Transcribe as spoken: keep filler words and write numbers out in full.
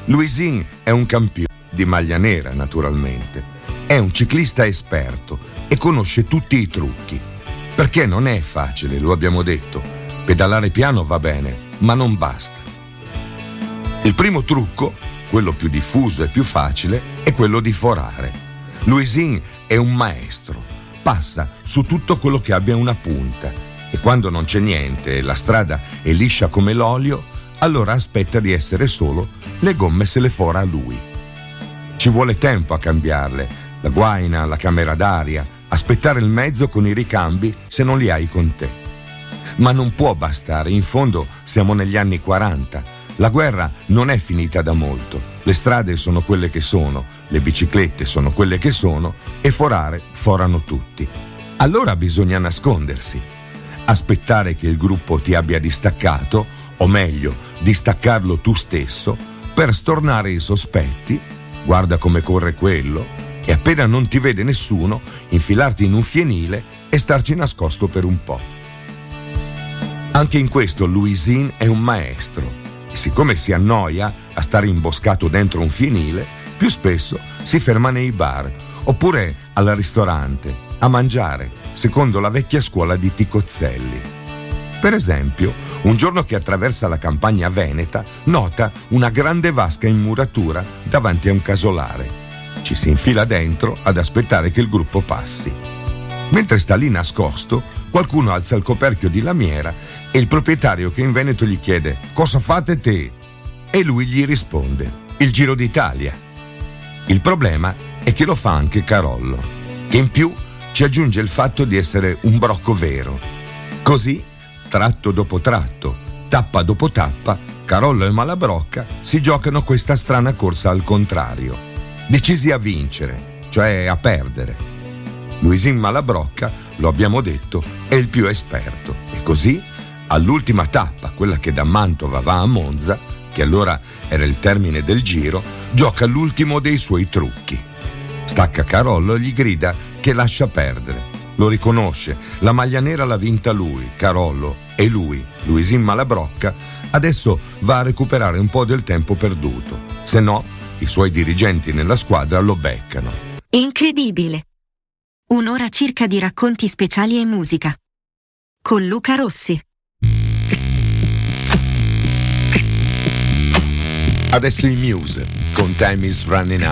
Louisin è un campione di maglia nera, naturalmente. È un ciclista esperto e conosce tutti i trucchi. Perché non è facile, lo abbiamo detto. Pedalare piano va bene, ma non basta. Il primo trucco, quello più diffuso e più facile, è quello di forare. Louisin è un maestro. Passa su tutto quello che abbia una punta e quando non c'è niente e la strada è liscia come l'olio, allora aspetta di essere solo, le gomme se le fora a lui. Ci vuole tempo a cambiarle, la guaina, la camera d'aria, aspettare il mezzo con i ricambi se non li hai con te. Ma non può bastare, in fondo siamo negli anni quaranta, la guerra non è finita da molto, le strade sono quelle che sono, le biciclette sono quelle che sono e forare forano tutti. Allora bisogna nascondersi, aspettare che il gruppo ti abbia distaccato, o meglio, distaccarlo tu stesso, per stornare i sospetti, guarda come corre quello, e appena non ti vede nessuno, infilarti in un fienile e starci nascosto per un po'. Anche in questo Louisin è un maestro, e siccome si annoia a stare imboscato dentro un fienile, più spesso si ferma nei bar, oppure al ristorante, a mangiare, secondo la vecchia scuola di Ticozzelli. Per esempio, un giorno che attraversa la campagna veneta, nota una grande vasca in muratura davanti a un casolare. Ci si infila dentro ad aspettare che il gruppo passi. Mentre sta lì nascosto, qualcuno alza il coperchio di lamiera e il proprietario che in Veneto gli chiede «Cosa fate te?» E lui gli risponde «Il Giro d'Italia». Il problema è che lo fa anche Carollo, che in più ci aggiunge il fatto di essere un brocco vero. Così, tratto dopo tratto, tappa dopo tappa, Carollo e Malabrocca si giocano questa strana corsa al contrario, decisi a vincere, cioè a perdere. Louisin Malabrocca, lo abbiamo detto, è il più esperto e così, all'ultima tappa, quella che da Mantova va a Monza, che allora era il termine del giro, gioca l'ultimo dei suoi trucchi. Stacca Carollo e gli grida che lascia perdere. Lo riconosce, la maglia nera l'ha vinta lui, Carollo, e lui, Louisin Malabrocca, adesso va a recuperare un po' del tempo perduto. Se no, i suoi dirigenti nella squadra lo beccano. Incredibile! Un'ora circa di racconti speciali e musica. Con Luca Rossi. Adesso i Muse, con Time is Running Out.